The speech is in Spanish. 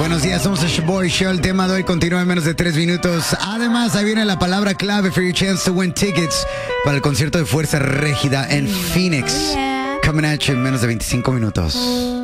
Buenos días, somos el Shaboy Show. El tema de hoy continúa en menos de 3 minutos. Además, ahí viene la palabra clave for your chance to win tickets para el concierto de Fuerza Régida en Phoenix. Coming at you en menos de 25 minutos.